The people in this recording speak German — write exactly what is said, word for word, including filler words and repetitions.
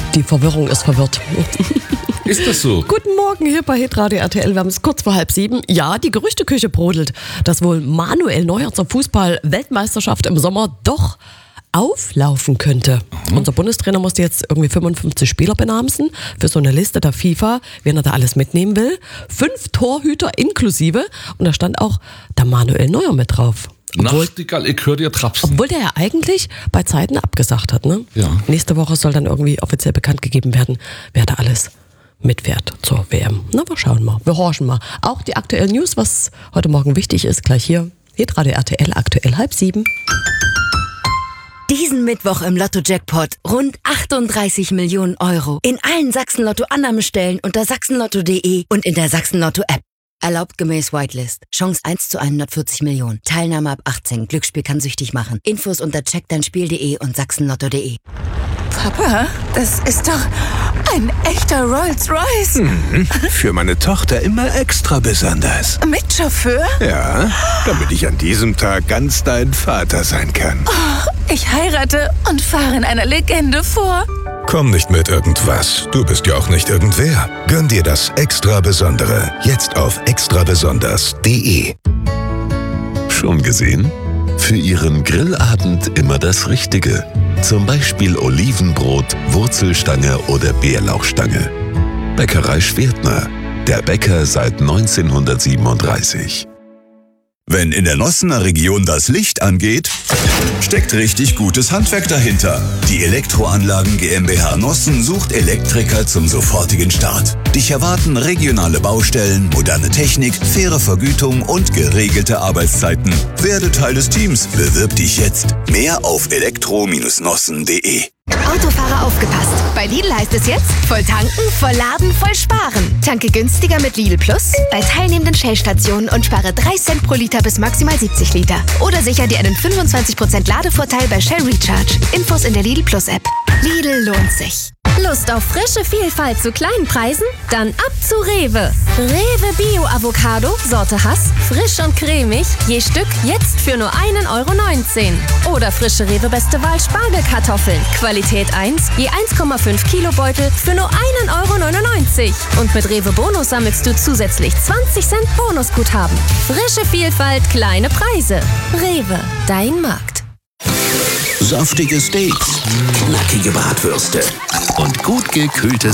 Die Verwirrung ist verwirrt. Ist das so? Guten Morgen hier bei Hitradio R T L. Wir haben es kurz vor halb sieben. Ja, die Gerüchteküche brodelt, dass wohl Manuel Neuer zur Fußball-Weltmeisterschaft im Sommer doch auflaufen könnte. Mhm. Unser Bundestrainer musste jetzt irgendwie fünfundfünfzig Spieler benamsen für so eine Liste der FIFA, wen er da alles mitnehmen will. Fünf Torhüter inklusive. Und da stand auch der Manuel Neuer mit drauf. Obwohl, Nachtigall, ich höre dir trapsen. Obwohl der ja eigentlich bei Zeiten abgesagt hat. Ne? Ja. Nächste Woche soll dann irgendwie offiziell bekannt gegeben werden, wer da alles mitfährt zur W M. Na, wir schauen mal, wir horchen mal. Auch die aktuellen News, was heute Morgen wichtig ist, gleich hier. Hitradio R T L, aktuell halb sieben. Diesen Mittwoch im Lotto-Jackpot rund achtunddreißig Millionen Euro. In allen Sachsen-Lotto-Annahmestellen unter sachsenlotto punkt de und in der Sachsen-Lotto-App. Erlaubt gemäß Whitelist. Chance eins zu hundertvierzig Millionen. Teilnahme ab achtzehn. Glücksspiel kann süchtig machen. Infos unter check dein spiel punkt de und sachsenlotto punkt de. Papa, das ist doch ein echter Rolls-Royce. Mhm. Für meine Tochter immer extra besonders. Mit Chauffeur? Ja, damit ich an diesem Tag ganz dein Vater sein kann. Oh, ich heirate und fahre in einer Legende vor. Komm nicht mit irgendwas. Du bist ja auch nicht irgendwer. Gönn dir das extra Besondere. Jetzt auf extra besonders punkt de. Schon gesehen? Für Ihren Grillabend immer das Richtige. Zum Beispiel Olivenbrot, Wurzelstange oder Bärlauchstange. Bäckerei Schwertner. Der Bäcker seit neunzehnhundertsiebenunddreißig. Wenn in der Nossener Region das Licht angeht, steckt richtig gutes Handwerk dahinter. Die Elektroanlagen GmbH Nossen sucht Elektriker zum sofortigen Start. Dich erwarten regionale Baustellen, moderne Technik, faire Vergütung und geregelte Arbeitszeiten. Werde Teil des Teams. Bewirb dich jetzt. Mehr auf elektro Bindestrich nossen punkt de. Autofahrer aufgepasst. Bei Lidl heißt es jetzt, voll tanken, voll laden, voll sparen. Tanke günstiger mit Lidl Plus bei teilnehmenden Shell-Stationen und spare drei Cent pro Liter bis maximal siebzig Liter. Oder sicher dir einen fünfundzwanzig Prozent Ladevorteil bei Shell Recharge. Infos in der Lidl Plus App. Lidl lohnt sich. Lust auf frische Vielfalt zu kleinen Preisen? Dann ab zu Rewe. Rewe Bio Avocado, Sorte Hass, frisch und cremig, je Stück jetzt für nur einen Euro neunzehn. Oder frische Rewe Beste Wahl Spargelkartoffeln, Qualität eins, je eins Komma fünf Kilo Beutel für nur einen Euro neunundneunzig. Und mit Rewe Bonus sammelst du zusätzlich zwanzig Cent Bonusguthaben. Frische Vielfalt, kleine Preise. Rewe, dein Markt. Saftige Steaks, knackige Bratwürste und gut gekühlte